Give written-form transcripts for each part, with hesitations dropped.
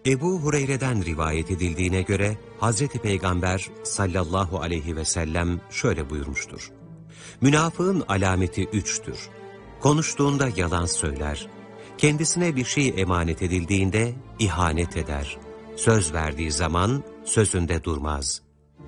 Ebu Hureyre'den rivayet edildiğine göre Hazreti Peygamber sallallahu aleyhi ve sellem şöyle buyurmuştur. Münafığın alameti 3'tür. Konuştuğunda yalan söyler, kendisine bir şey emanet edildiğinde ihanet eder, söz verdiği zaman sözünde durmaz.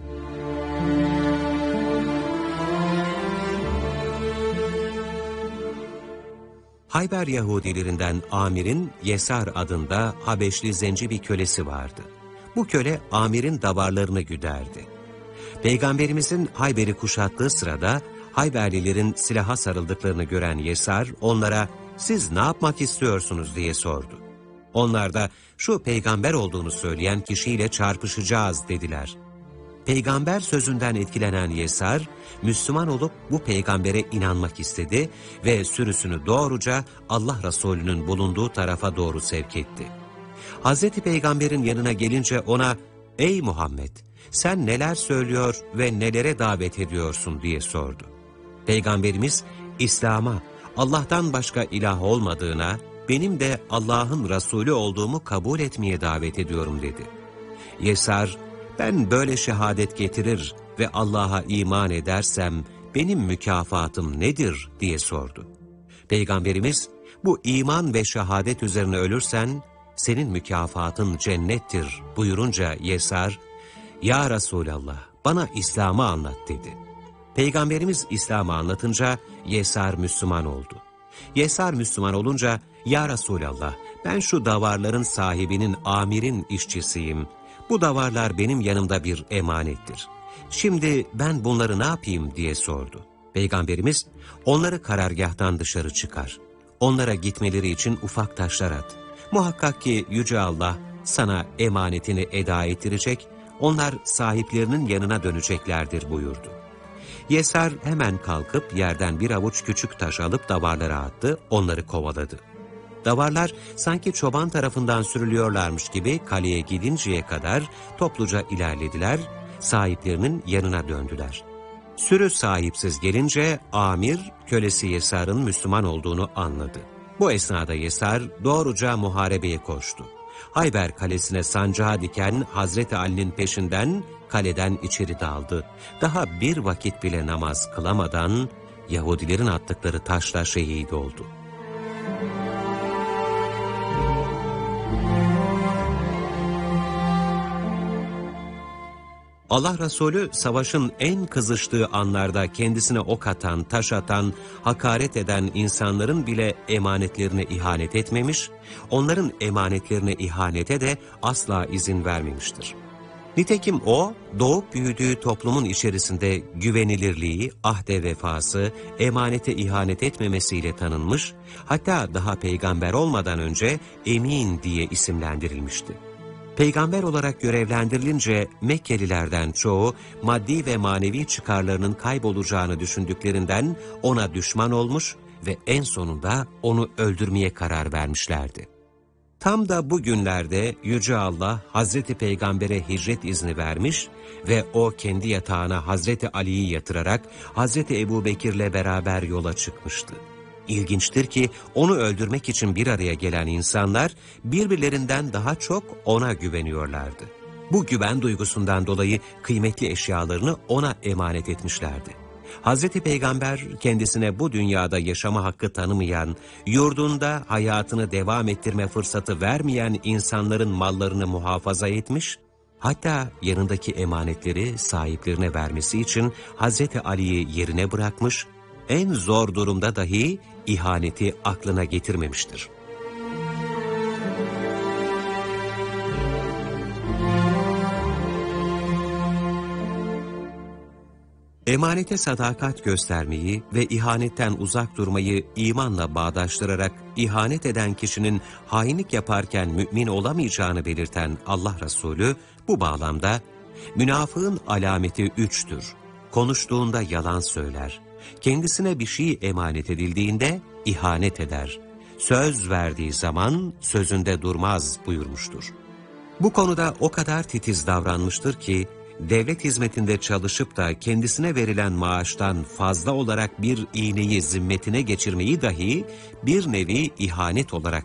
Hayber Yahudilerinden Amir'in Yesar adında Habeşli zenci bir kölesi vardı. Bu köle Amir'in davarlarını güderdi. Peygamberimizin Hayber'i kuşattığı sırada Hayberlilerin silaha sarıldıklarını gören Yesar onlara "Siz ne yapmak istiyorsunuz?" diye sordu. Onlar da "Şu peygamber olduğunu söyleyen kişiyle çarpışacağız." dediler. Peygamber sözünden etkilenen Yesar, Müslüman olup bu peygambere inanmak istedi ve sürüsünü doğruca Allah Resulü'nün bulunduğu tarafa doğru sevk etti. Hazreti Peygamber'in yanına gelince ona, "Ey Muhammed, sen neler söylüyor ve nelere davet ediyorsun?" diye sordu. Peygamberimiz, İslam'a, Allah'tan başka ilah olmadığına, benim de Allah'ın Resulü olduğumu kabul etmeye davet ediyorum dedi. Yesar, "Ben böyle şehadet getirir ve Allah'a iman edersem benim mükafatım nedir?" diye sordu. Peygamberimiz, "Bu iman ve şehadet üzerine ölürsen senin mükafatın cennettir" buyurunca Yesar, "Ya Resulallah, bana İslam'ı anlat" dedi. Peygamberimiz İslam'ı anlatınca Yesar Müslüman oldu. Yesar Müslüman olunca, "Ya Resulallah, ben şu davarların sahibinin Amir'in işçisiyim. Bu davarlar benim yanımda bir emanettir. Şimdi ben bunları ne yapayım?" diye sordu. Peygamberimiz, "Onları karargâhtan dışarı çıkar. Onlara gitmeleri için ufak taşlar at. Muhakkak ki Yüce Allah sana emanetini eda ettirecek, onlar sahiplerinin yanına döneceklerdir" buyurdu. Yesar hemen kalkıp yerden bir avuç küçük taş alıp davarlara attı, onları kovaladı. Davarlar sanki çoban tarafından sürülüyorlarmış gibi kaleye gidinceye kadar topluca ilerlediler, sahiplerinin yanına döndüler. Sürü sahipsiz gelince Amir, kölesi Yesar'ın Müslüman olduğunu anladı. Bu esnada Yesar doğruca muharebeye koştu. Hayber kalesine sancağı diken Hazreti Ali'nin peşinden kaleden içeri daldı. Daha bir vakit bile namaz kılamadan Yahudilerin attıkları taşla şehit oldu. Allah Resulü savaşın en kızıştığı anlarda kendisine ok atan, taş atan, hakaret eden insanların bile emanetlerine ihanet etmemiş, onların emanetlerine ihanete de asla izin vermemiştir. Nitekim o, doğup büyüdüğü toplumun içerisinde güvenilirliği, ahde vefası, emanete ihanet etmemesiyle tanınmış, hatta daha peygamber olmadan önce Emin diye isimlendirilmişti. Peygamber olarak görevlendirilince Mekkelilerden çoğu maddi ve manevi çıkarlarının kaybolacağını düşündüklerinden ona düşman olmuş ve en sonunda onu öldürmeye karar vermişlerdi. Tam da bu günlerde Yüce Allah Hazreti Peygamber'e hicret izni vermiş ve o kendi yatağına Hazreti Ali'yi yatırarak Hazreti Ebubekir'le beraber yola çıkmıştı. İlginçtir ki onu öldürmek için bir araya gelen insanlar birbirlerinden daha çok ona güveniyorlardı. Bu güven duygusundan dolayı kıymetli eşyalarını ona emanet etmişlerdi. Hazreti Peygamber kendisine bu dünyada yaşama hakkı tanımayan, yurdunda hayatını devam ettirme fırsatı vermeyen insanların mallarını muhafaza etmiş, hatta yanındaki emanetleri sahiplerine vermesi için Hazreti Ali'yi yerine bırakmış, en zor durumda dahi ihaneti aklına getirmemiştir. Emanete sadakat göstermeyi ve ihanetten uzak durmayı imanla bağdaştırarak ihanet eden kişinin hainlik yaparken mümin olamayacağını belirten Allah Resulü bu bağlamda münafığın alameti 3'tür. Konuştuğunda yalan söyler, kendisine bir şey emanet edildiğinde ihanet eder, söz verdiği zaman sözünde durmaz buyurmuştur. Bu konuda o kadar titiz davranmıştır ki, devlet hizmetinde çalışıp da kendisine verilen maaştan fazla olarak bir iğneyi zimmetine geçirmeyi dahi bir nevi ihanet olarak